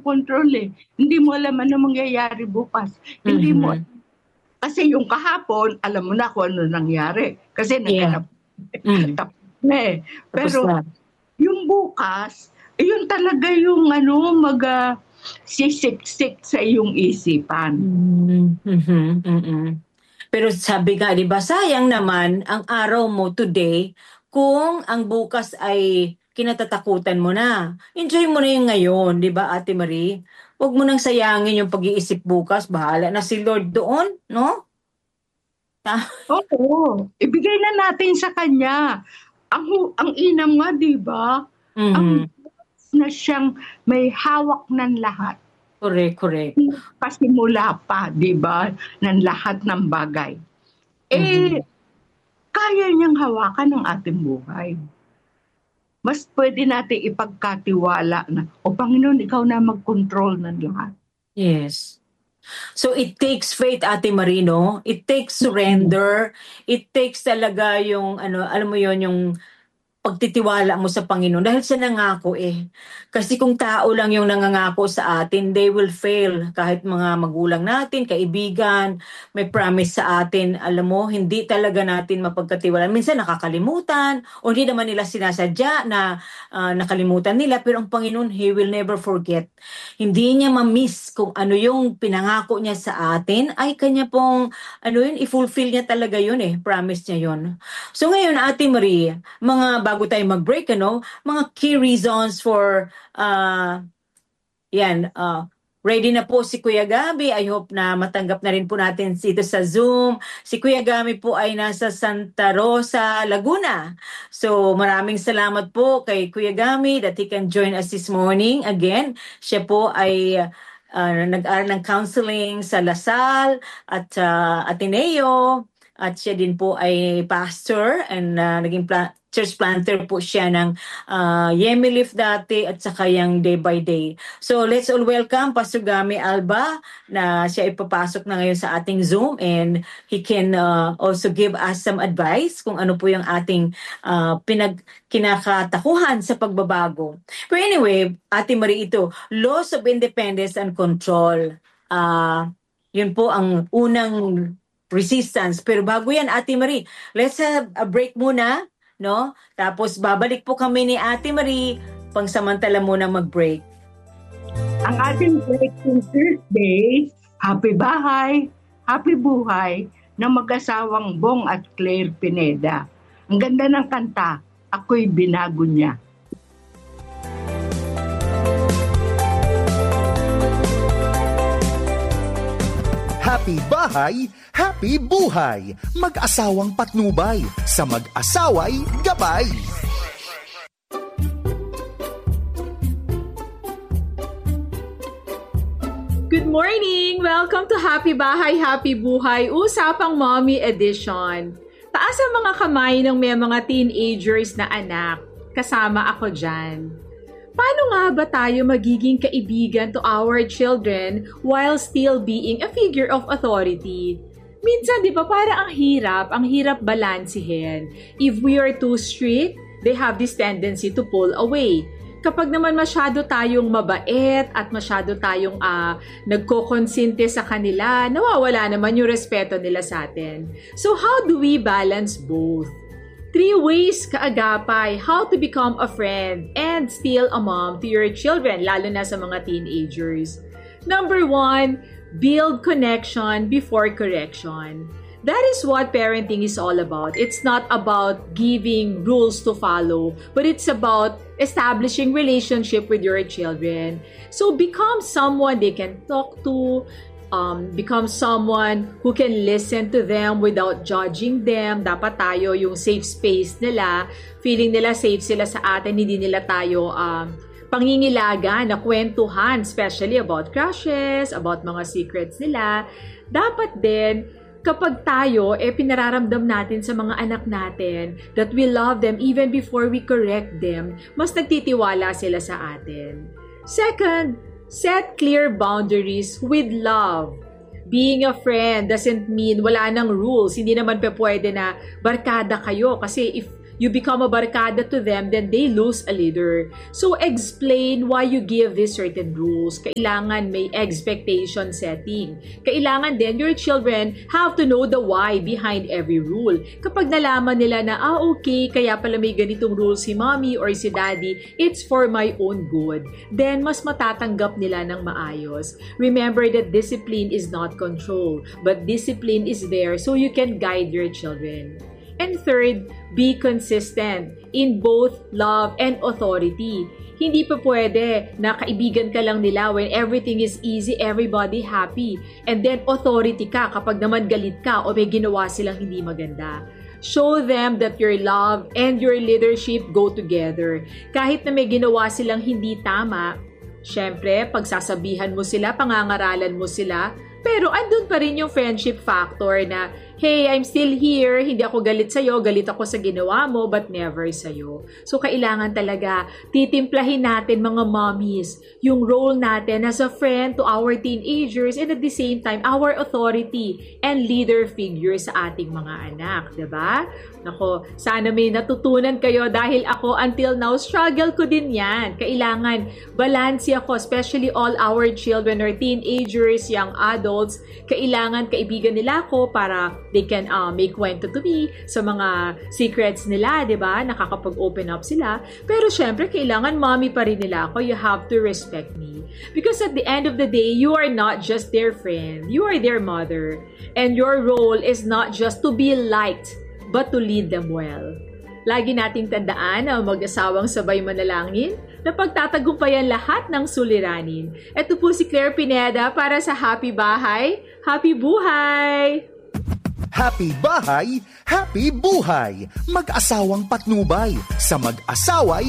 control eh. Hindi mo alam ano mangyayari bukas. Hindi mo. Kasi yung kahapon, alam mo na kung ano nangyari. Kasi naganap. Tapos na eh. Pero yung bukas, yun talaga yung sisiksik sa iyong isipan. Pero sabi nga, di ba, sayang naman ang araw mo today kung ang bukas ay kinatatakutan mo na. Enjoy mo na yung ngayon, di ba, Ate Marie? Huwag mo nang sayangin yung pag-iisip bukas. Bahala na si Lord doon, no? Oo. Ibigay na natin sa Kanya. Ang inam nga, di ba? Ang na siyang may hawak ng lahat. Correct. Pasimula pa, di ba, ng lahat ng bagay. Kaya niyang hawakan ang ating buhay. Mas pwede natin ipagkatiwala na, Panginoon, ikaw na mag-control ng lahat. Yes. So it takes faith, Ate Marino. It takes surrender. It takes talaga yung, alam mo yon, yung pagtitiwala mo sa Panginoon dahil siya nangako eh. Kasi kung tao lang yung nangangako sa atin, they will fail. Kahit mga magulang natin, kaibigan, may promise sa atin, alam mo, hindi talaga natin mapagkatiwalaan. Minsan nakakalimutan o hindi naman nila sinasadya na nakalimutan nila, pero ang Panginoon, He will never forget. Hindi niya ma-miss kung ano yung pinangako niya sa atin, ay kanya pong, i-fulfill niya talaga yun eh. Promise niya yun. So ngayon, Ate Marie, bago tayo mag-break, mga key reasons for, ready na po si Kuya Gabby. I hope na matanggap na rin po natin dito sa Zoom. Si Kuya Gabby po ay nasa Santa Rosa, Laguna. So maraming salamat po kay Kuya Gabby that he can join us this morning. Again, siya po ay nag-aaral ng counseling sa Lasal at Ateneo. At siya din po ay pastor and naging church planter po siya ng Yemilif dati at saka yung Day by Day. So let's all welcome Pastor Gami Alba na siya ipapasok na ngayon sa ating Zoom and he can also give us some advice kung ano po yung ating kinakatakuhan sa pagbabago. But anyway, Ate Marie, ito, loss of independence and control. Yun po ang unang resistance. Pero bago yan, Ate Marie, let's have a break muna, no? Tapos babalik po kami ni Ate Marie, pangsamantala muna mag-break. Ang ating break on Thursday, Happy Bahay, Happy Buhay, ng mag-asawang Bong at Claire Pineda. Ang ganda ng kanta, Ako'y Binago Niya. Happy Bahay, Happy Buhay. Mag-asawang patnubay, sa mag-asaway gabay. Good morning! Welcome to Happy Bahay, Happy Buhay, Usapang Mommy Edition. Taas ang mga kamay ng may mga teenagers na anak. Kasama ako dyan. Paano nga ba tayo magiging kaibigan to our children while still being a figure of authority? Minsan, di ba, para ang hirap balansihin. If we are too strict, they have this tendency to pull away. Kapag naman masyado tayong mabait at masyado tayong nagkokonsinte sa kanila, nawawala naman yung respeto nila sa atin. So how do we balance both? 3 ways kaagapay how to become a friend and still a mom to your children, lalo na sa mga teenagers. Number 1, build connection before correction. That is what parenting is all about. It's not about giving rules to follow, but it's about establishing relationship with your children. So become someone they can talk to, become someone who can listen to them without judging them. Dapat tayo yung safe space nila. Feeling nila safe sila sa atin, hindi nila tayo pangingilaga na kwentuhan, especially about crushes, about mga secrets nila. Dapat din, kapag tayo, pinararamdam natin sa mga anak natin that we love them even before we correct them, mas nagtitiwala sila sa atin. Second, set clear boundaries with love. Being a friend doesn't mean wala nang rules. Hindi naman pwede na barkada kayo. Kasi if you become a barkada to them, then they lose a leader. So explain why you give these certain rules. Kailangan may expectation setting. Kailangan din your children have to know the why behind every rule. Kapag nalaman nila na, okay, kaya pala may ganitong rules si mommy or si daddy, it's for my own good, then mas matatanggap nila ng maayos. Remember that discipline is not control, but discipline is there so you can guide your children. And third, be consistent in both love and authority. Hindi pa pwede na kaibigan ka lang nila when everything is easy, everybody happy. And then authority ka kapag naman galit ka o may ginawa silang hindi maganda. Show them that your love and your leadership go together. Kahit na may ginawa silang hindi tama, syempre, pagsasabihan mo sila, pangangaralan mo sila, pero andun pa rin yung friendship factor na, hey, I'm still here, hindi ako galit sa'yo, galit ako sa ginawa mo, but never sa'yo. So, kailangan talaga titimplahin natin mga mommies yung role natin as a friend to our teenagers and at the same time, our authority and leader figure sa ating mga anak, diba? Nako, sana may natutunan kayo dahil ako until now, struggle ko din yan. Kailangan balance ako, especially all our children or teenagers, young adults, kailangan kaibigan nila ako para they can make kwento to me sa mga secrets nila, di ba? Nakakapag-open up sila. Pero syempre, kailangan mommy pa rin nila ako. You have to respect me. Because at the end of the day, you are not just their friend. You are their mother. And your role is not just to be liked, but to lead them well. Lagi nating tandaan na mag-asawang sabay manalangin na pagtatagumpayan lahat ng suliranin. Ito po si Claire Pineda para sa Happy Bahay, Happy Buhay! Happy Bahay, Happy Buhay! Mag-asawang patnubay, sa mag-asaway